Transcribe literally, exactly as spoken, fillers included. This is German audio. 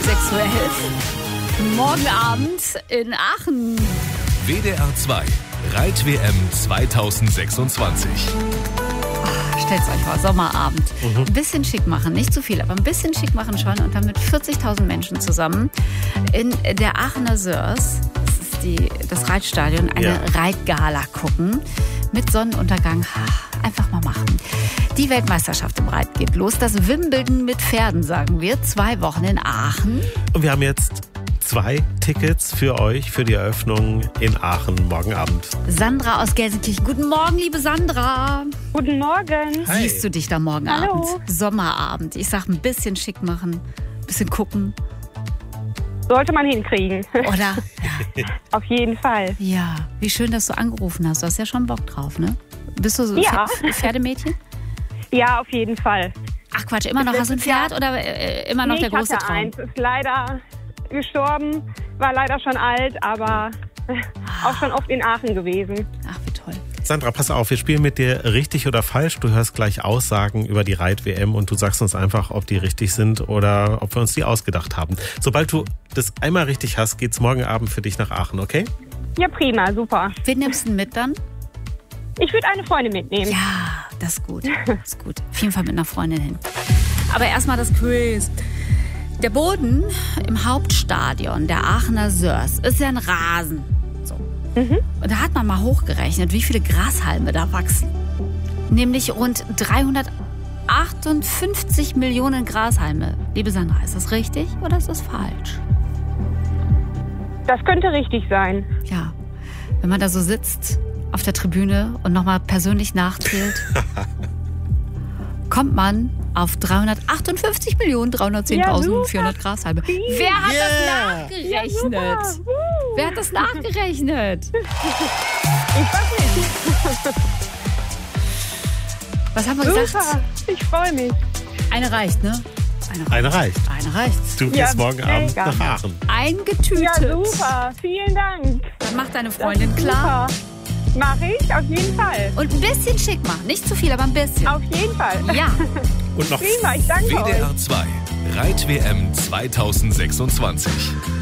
sechs Uhr elf. Morgen Abend in Aachen. W D R zwei Reit-W M zweitausendsechsundzwanzig. Stellt euch vor, Sommerabend. Mhm. Ein bisschen schick machen, nicht zu viel, aber ein bisschen schick machen schon. Und dann mit vierzigtausend Menschen zusammen in der Aachener Sörs, das ist die, das Reitstadion, eine Ja. Reitgala gucken. Mit Sonnenuntergang. Einfach mal machen. Die Weltmeisterschaft im Reit geht los. Das Wimbledon mit Pferden, sagen wir. Zwei Wochen in Aachen. Und wir haben jetzt zwei Tickets für euch für die Eröffnung in Aachen morgen Abend. Sandra aus Gelsenkirchen. Guten Morgen, liebe Sandra. Guten Morgen. Hi. Siehst du dich da morgen Hallo. Abend? Sommerabend. Ich sag, ein bisschen schick machen, ein bisschen gucken. Sollte man hinkriegen. Oder? Auf jeden Fall. Ja, wie schön, dass du angerufen hast. Du hast ja schon Bock drauf, ne? Bist du so Ja. Pferd- Pferdemädchen? Ja, auf jeden Fall. Ach Quatsch, immer noch hast du ein Pferd oder äh, immer noch Nee, der ich große hatte Traum? eins. Ist leider gestorben. War leider schon alt, aber auch schon oft in Aachen gewesen. Ach, wie toll. Sandra, pass auf, wir spielen mit dir richtig oder falsch. Du hörst gleich Aussagen über die Reit-W M und du sagst uns einfach, ob die richtig sind oder ob wir uns die ausgedacht haben. Sobald du das einmal richtig hast, geht's morgen Abend für dich nach Aachen, okay? Ja, prima, super. Wen nimmst du denn mit dann? Ich würde eine Freundin mitnehmen. Ja, das ist gut. Das ist gut. Auf jeden Fall mit einer Freundin hin. Aber erstmal das Quiz. Der Boden im Hauptstadion der Aachener Sörs ist ja ein Rasen. So. Mhm. Und da hat man mal hochgerechnet, wie viele Grashalme da wachsen. Nämlich rund dreihundertachtundfünfzig Millionen Grashalme. Liebe Sandra, ist das richtig oder ist das falsch? Das könnte richtig sein. Ja, wenn man da so sitzt auf der Tribüne und nochmal persönlich nachzählt, kommt man auf dreihundertachtundfünfzig Millionen dreihundertzehntausendvierhundert Grashalme. Wer hat Yeah. das Ja, nachgerechnet? super. Uh, Wer hat das nachgerechnet? Ich weiß nicht. Was haben wir gesagt? Super. Ich freue mich. Eine reicht, ne? Eine reicht. Eine reicht. Eine reicht. Du Ja, gehst morgen Abend mega. nach Aachen. Eingetütet. Ja, super. Vielen Dank. Dann macht deine Freundin klar. Super. Mache ich, auf jeden Fall. Und ein bisschen schick machen. Nicht zu viel, aber ein bisschen. Auf jeden Fall. Ja. Und noch Prima, ich danke W D euch. R zwei Reit-W M zweitausendsechsundzwanzig.